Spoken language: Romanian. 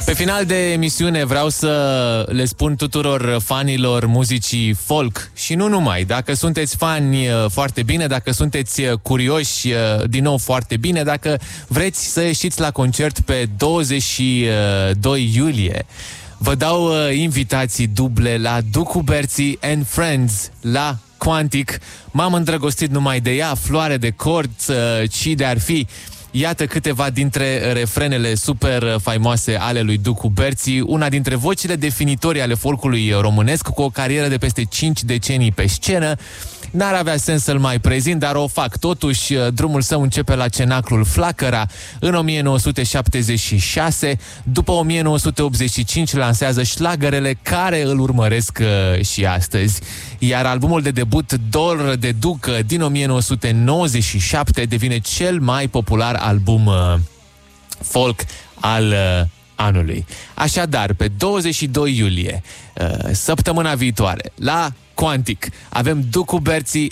Pe final de emisiune vreau să le spun tuturor fanilor muzicii folk și nu numai. Dacă sunteți fani, foarte bine. Dacă sunteți curioși, din nou foarte bine. Dacă vreți să ieșiți la concert pe 22 iulie, vă dau invitații duble la Ducu Berții and Friends la Quantic. M-am îndrăgostit numai de ea, floare de cord, ci de-ar fi. Iată câteva dintre refrenele super faimoase ale lui Ducu Berții, una dintre vocile definitorii ale folcului românesc, cu o carieră de peste 5 decenii pe scenă. N-ar avea sens să-l mai prezint, dar o fac totuși. Drumul său începe la Cenaclul Flacăra în 1976. După 1985 lansează șlagărele care îl urmăresc și astăzi. Iar albumul de debut Dor de Duc din 1997 devine cel mai popular album folk al anului. Așadar, pe 22 iulie, săptămâna viitoare, la Quantic, avem Ducu Berții